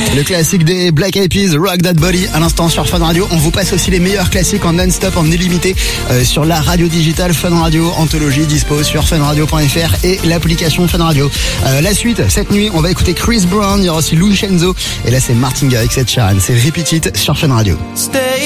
Le classique des Black Eyed Peas, Rock That Body, à l'instant sur Fun Radio. On vous passe aussi les meilleurs classiques en non-stop, en illimité, sur la radio digitale Fun Radio, anthologie dispo sur funradio.fr et l'application Fun Radio. La suite, cette nuit, on va écouter Chris Brown, il y aura aussi Lucenzo, et là c'est Martin Garrix et Ed Sheeran. C'est Repeat It sur Fun Radio. Stay